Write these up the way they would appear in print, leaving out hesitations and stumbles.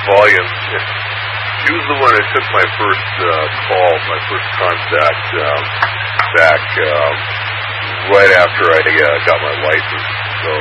volume. She was the one that took my first call, my first contact back right after I got my license. So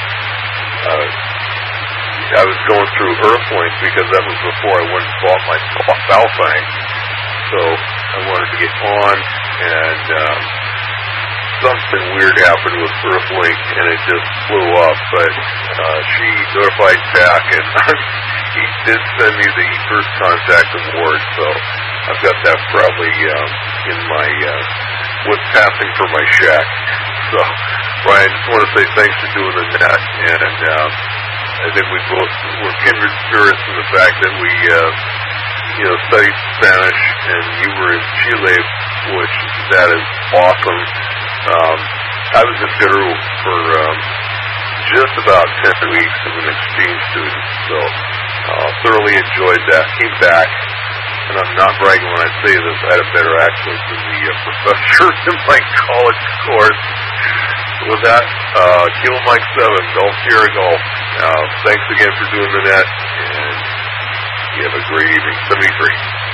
I was going through Earthlink because that was before I went and bought my Baofeng. So I wanted to get on, and something weird happened with Earthlink, and it just blew up. But she notified back, and he did send me the first contact award. So I've got that probably in my what's passing for my shack. So Brian, I just want to say thanks for doing the net, and I think we both were kindred spirits in the fact that we studied Spanish, and you were in Chile, which that is awesome. I was in Peru for just about 10 weeks as an exchange student, so thoroughly enjoyed that. Came back, and I'm not bragging when I say this, I had a better accent than the professor in my college course. With that, Kilo Mike 7, Golf Sierra Golf. Thanks again for doing the net, and you have a great evening. 73.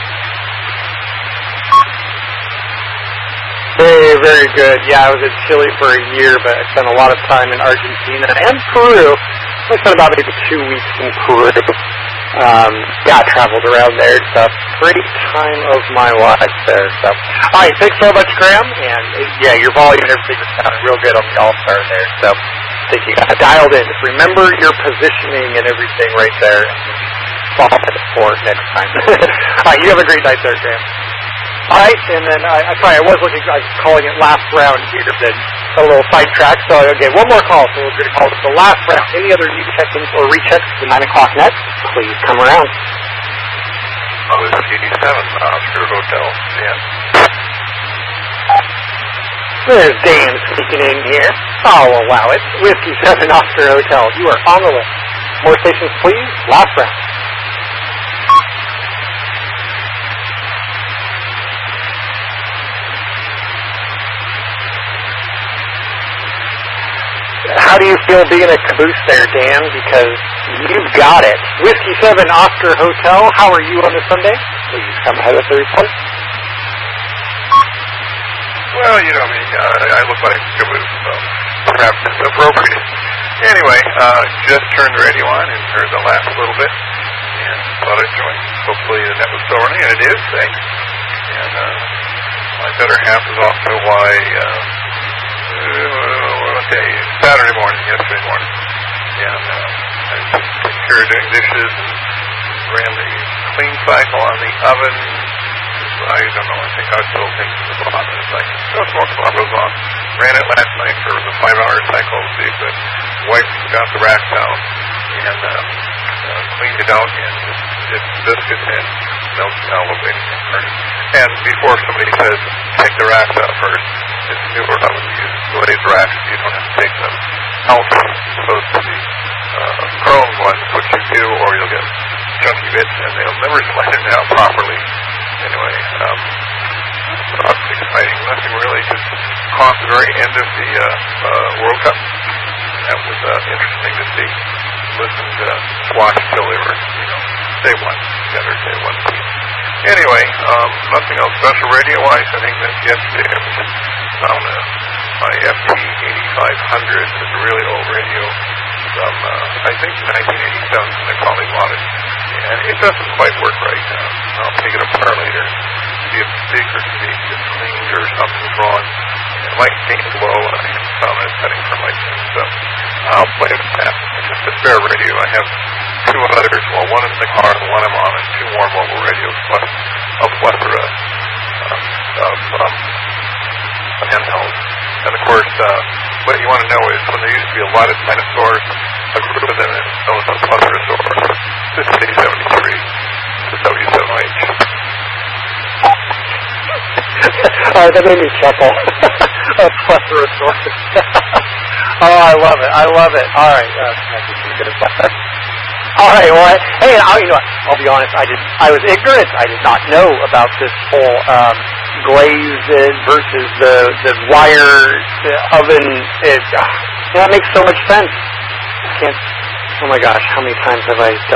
Very, very good. Yeah, I was in Chile for a year, but I spent a lot of time in Argentina and Peru. I spent about maybe 2 weeks in Peru. I traveled around there. It's a great time of my life there. So, all right, thanks so much, Graham. And yeah, your volume and everything was sounding real good on the All-Star there. So, I think you got dialed in. Just remember your positioning and everything right there. Fall it for next time. All right, you have a great night there, Graham. All right, and then I'm sorry, I was calling it last round here, then a little sidetrack. So again, one more call. So we're going to call it the last round. Any other new check-ins or rechecks to 9 o'clock net? Please come around. I was 87, Oscar Hotel. Dan. There's Dan speaking in here. I'll allow it. Whiskey 7 Oscar Hotel. You are on the list. More stations, please. Last round. How do you feel being a caboose there, Dan? Because you've got it. Whiskey 7 Oscar Hotel, how are you on this Sunday? Please come ahead with the report. Well, you know me. I look like a caboose, so perhaps it's appropriate. Anyway, just turned the radio on and heard the last little bit, and thought I'd join. Hopefully the net was still running, and it is, thanks. And my better half is off to Hawaii, Saturday morning, yesterday morning. And I took care of doing dishes and ran the clean cycle on the oven. I don't know, I think I was still thinking the bottom. It's like, smoke alarm goes off. Ran it last night for the 5-hour cycle to see if the wife got the racks out. And cleaned it out and did biscuits and milk elevated. And before somebody says, take the racks out first, it's newer oven. You use glazed racks, you don't have to take them out as opposed to the chrome ones, which you do, or you'll get chunky bits and they'll never slide it out properly. Anyway, not exciting. Nothing really. Just caught the very end of the World Cup. That was interesting to see. Listened to watch until they were, they won together. They won. Anyway, nothing else special radio-wise. I think that yesterday I was on my FT 8500. It's a really old radio from, I think, 1987. My colleague bought it. And it doesn't quite work right now. I'll take it apart later. See if the speaker is cleaned or something's wrong. It might gain low, and I found a setting for my tune. So I'll play with that. It's just a spare radio. I have 2 others. Well, one in the car, the one I'm on, and 2 more mobile radios, plus a plethora of handhelds. And of course, what you want to know is when there used to be a lot of dinosaurs, a group of them is known as a pletherosaur. This is A73, the W7H. That made me chuckle. A pletherosaur. Oh, I love it. I love it. All right. All right. Well, hey, I'll be honest. I was ignorant. I did not know about this whole glazed versus the wire oven. That makes so much sense. Oh my gosh, how many times have I done